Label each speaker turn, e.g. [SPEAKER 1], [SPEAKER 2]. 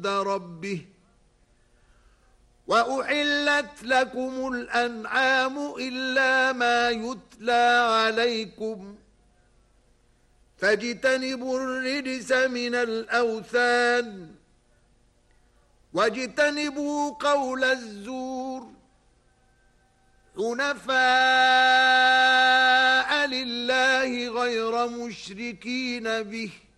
[SPEAKER 1] ربه وأحلت لكم الأنعام إلا ما يتلى عليكم فاجتنبوا الرجس من الأوثان واجتنبوا قول الزور حنفاء لله غير مشركين به